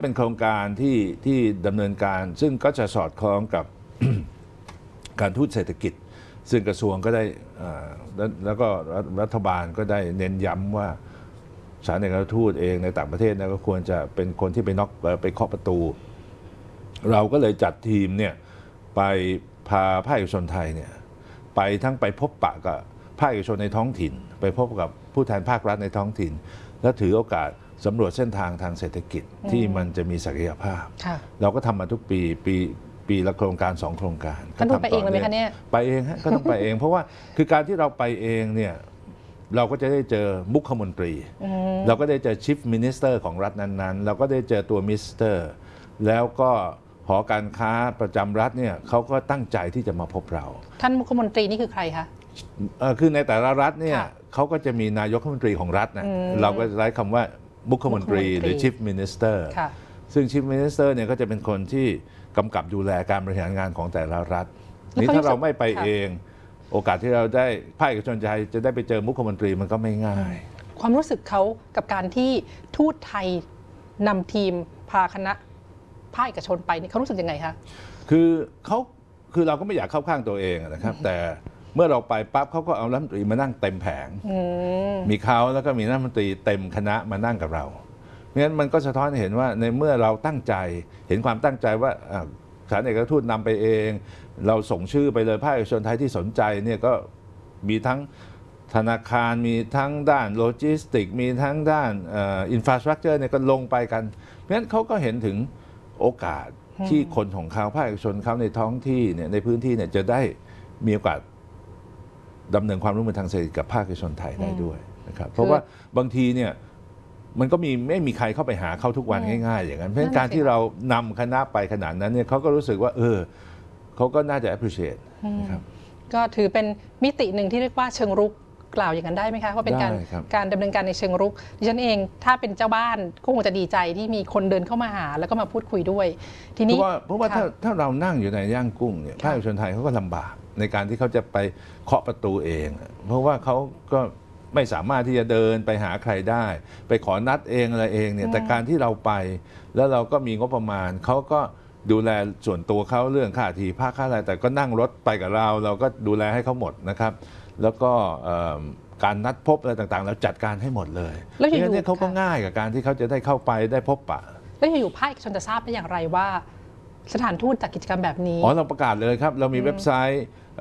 เป็นโครงการที่ดำเนินการซึ่งก็จะสอดคล้องกับ การทูตเศรษฐกิจซึ่งกระทรวงก็ได้แล้วก็รัฐบาลก็ได้เน้นย้ำว่าสถานเอกอัครทูตเองในต่างประเทศก็ควรจะเป็นคนที่ไปเคาะประตู เราก็เลยจัดทีมเนี่ยไปพาภาคเอกชนไทยเนี่ยไปพบปะกับภาคเอกชนในท้องถิ่นไปพบกับผู้แทนภาครัฐในท้องถิ่นและถือโอกาสสำรวจเส้นทางทางเศรษฐกิจที่มันจะมีศักยภาพเราก็ทำมาทุกปีละโครงการ2 โครงการท่านทูตไปเองเลยไหมคะเนี่ยไปเองฮะก็ต้องไปเอง เพราะว่าคือการที่เราไปเองเนี่ยเราก็จะได้เจอมุขมนตรีเราก็ได้เจอชิฟมินิสเตอร์ของรัฐนั้นๆเราก็ได้เจอตัวมิสเตอร์แล้วก็หอการค้าประจำรัฐเนี่ยเขาก็ตั้งใจที่จะมาพบเราท่านมุขมนตรีนี่คือใครคะคือในแต่ละรัฐเนี่ยเขาก็จะมีนายกรัฐมนตรีของรัฐนะเราก็ใช้คำว่ามุขมนตรีหรือ Chief Minister ซึ่ง Chief Minister เนี่ยก็จะเป็นคนที่กำกับดูแลการบริหารงานของแต่ละรัฐนี้ถ้าเราไม่ไปเองโอกาสที่เราได้ภาคเอกชนจะได้ไปเจอมุขมนตรีมันก็ไม่ง่ายความรู้สึกเขากับการที่ทูตไทยนำทีมพาคณะภาคเอกชนไปนี่เขารู้สึกยังไงคะคือเราก็ไม่อยากเข้าข้างตัวเองนะครับแต่เมื่อเราไปปั๊บเขาก็เอารัฐมนตรีมานั่งเต็มแผงมีเขาแล้วก็มีรัฐมนตรีเต็มคณะมานั่งกับเราเพราะฉะนั้นมันก็สะท้อนเห็นว่าในเมื่อเราตั้งใจเห็นความตั้งใจว่าสถานเอกอัครทูตนำไปเองเราส่งชื่อไปเลยภาคเอกชนไทยที่สนใจเนี่ยก็มีทั้งธนาคารมีทั้งด้านโลจิสติกมีทั้งด้านอินฟราสตรักเจอร์เนี่ยก็ลงไปกันเพราะฉะนั้นเขาก็เห็นถึงโอกาสที่คนของเขาภาคเอกชนเขาในท้องที่เนี่ยในพื้นที่เนี่ยจะได้มีโอกาสดำเนินความร่วมมือทางเศรษฐกิจกับภาคเอกชนไทยได้ด้วยนะครับเพราะว่าบางทีเนี่ยมันก็ไม่มีใครเข้าไปหาเขาทุกวันง่ายๆอย่างนั้นเพราะฉะนั้นการที่เรานำคณะไปขนาดนั้นเนี่ยเขาก็รู้สึกว่าเขาก็น่าจะ appreciate นะครับก็ถือเป็นมิติหนึ่งที่เรียกว่าเชิงรุกกล่าวอย่างนั้นได้ไหมคะว่าเป็นการดำเนินการในเชิงรุกดิฉันเองถ้าเป็นเจ้าบ้านก็คงจะดีใจที่มีคนเดินเข้ามาหาแล้วก็มาพูดคุยด้วยทีนี้เพราะว่าถ้าเรานั่งอยู่ในย่างกุ้งเนี่ยภาคเอกชนไทยเขาก็ลำบากในการที่เขาจะไปเคาะประตูเองเพราะว่าเขาก็ไม่สามารถที่จะเดินไปหาใครได้ไปขอนัดเองอะไรเองเนี่ยแต่การที่เราไปแล้วเราก็มีงบประมาณเขาก็ดูแลส่วนตัวเขาเรื่องค่าที่พักค่าอะไรแต่ก็นั่งรถไปกับเราก็ดูแลให้เขาหมดนะครับแล้วก็การนัดพบอะไรต่างๆเราจัดการให้หมดเลยเพราะฉะนั้นเขาก็ง่ายกับการที่เขาจะได้เข้าไปได้พบปะแล้วอยู่ภาคเอกชนจะทราบได้อย่างไรว่าสถานทูตจัดกิจกรรมแบบนี้เราประกาศเลยครับเรามีเว็บไซต์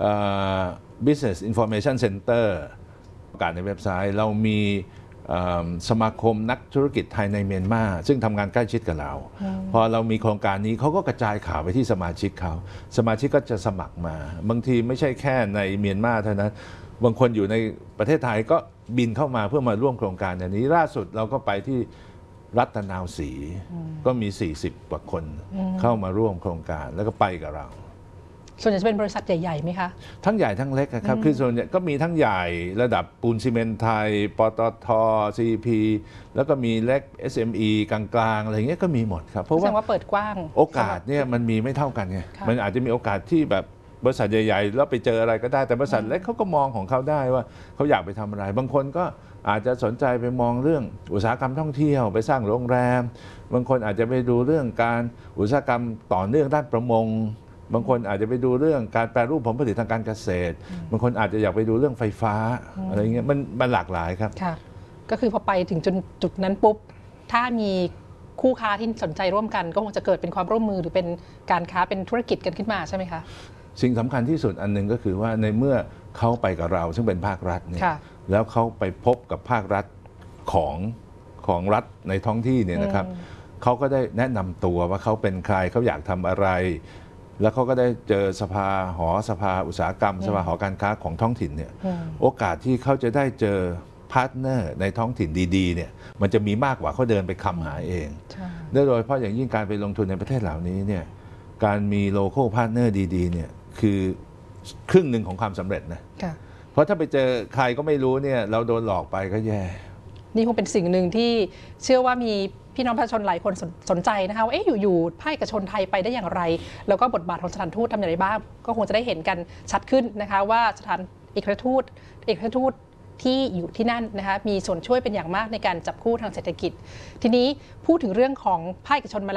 Business Information Center ประกาศในเว็บไซต์เรามีสมาคมนักธุรกิจไทยในเมียนมาซึ่งทำงานใกล้ชิดกับเราพอเรามีโครงการนี้เขาก็กระจายข่าวไปที่สมาชิกเขาสมาชิกก็จะสมัครมาบางทีไม่ใช่แค่ในเมียนมาเท่านั้นบางคนอยู่ในประเทศไทยก็บินเข้ามาเพื่อมาร่วมโครงการอย่างนี้ล่าสุดเราก็ไปที่รัตนาวศรีก็มี40 กว่าคนเข้ามาร่วมโครงการแล้วก็ไปกับเราส่วนใหญ่จะเป็นบริษัทใหญ่ๆไหมคะทั้งใหญ่ทั้งเล็กครับคือส่วนใหญ่ก็มีทั้งใหญ่ระดับปูนซีเมนต์ไทยปตท. CP แล้วก็มีเล็ก SME กลางๆอะไรเงี้ยก็มีหมดครับเพราะว่าเปิดกว้างโอกาสเนี่ยมันมีไม่เท่ากันไงมันอาจจะมีโอกาสที่แบบบริษัทใหญ่ๆแล้วไปเจออะไรก็ได้แต่บริษัทเล็กเขาก็มองของเขาได้ว่าเขาอยากไปทำอะไรบางคนก็อาจจะสนใจไปมองเรื่องอุตสาหกรรมท่องเที่ยวไปสร้างโรงแรมบางคนอาจจะไปดูเรื่องการอุตสาหกรรมต่อเนื่องด้านประมงบางคนอาจจะไปดูเรื่องการแปรรูปผลผลิตทางการเกษตรบางคนอาจจะอยากไปดูเรื่องไฟฟ้าอะไรเงี้ยมันหลากหลายครับค่ะก็คือพอไปถึงจุดนั้นปุ๊บถ้ามีคู่ค้าที่สนใจร่วมกันก็คงจะเกิดเป็นความร่วมมือหรือเป็นการค้าเป็นธุรกิจกันขึ้นมาใช่ไหมคะสิ่งสำคัญที่สุดอันหนึ่งก็คือว่าในเมื่อเขาไปกับเราซึ่งเป็นภาครัฐเนี่ยแล้วเขาไปพบกับภาครัฐของรัฐในท้องที่เนี่ยนะครับเขาก็ได้แนะนำตัวว่าเขาเป็นใครเขาอยากทำอะไรแล้วเขาก็ได้เจอสภาอุตสาหกรรมสภาหอการค้าของท้องถิ่นเนี่ยโอกาสที่เขาจะได้เจอพาร์ทเนอร์ในท้องถิ่นดีๆเนี่ยมันจะมีมากกว่าเขาเดินไปคำหาเองโดยเฉพาะอย่างยิ่งการไปลงทุนในประเทศเหล่านี้เนี่ยการมีโลโก้พาร์ทเนอร์ดีๆเนี่ยคือครึ่งหนึ่งของความสำเร็จนะเพราะถ้าไปเจอใครก็ไม่รู้เนี่ยเราโดนหลอกไปก็แย่นี่คงเป็นสิ่งหนึ่งที่เชื่อว่ามีพี่น้องประชาชนหลายคนสนใจนะคะว่าอยู่ภาคเอกชนไทยไปได้อย่างไรแล้วก็บทบาทของสถานทูตทำอย่างไรบ้างก็คงจะได้เห็นกันชัดขึ้นนะคะว่าสถานเอกอัครทูตที่อยู่ที่นั่นนะคะมีส่วนช่วยเป็นอย่างมากในการจับคู่ทางเศรษฐกิจทีนี้พูดถึงเรื่องของภาคเอกชนมาแล้ว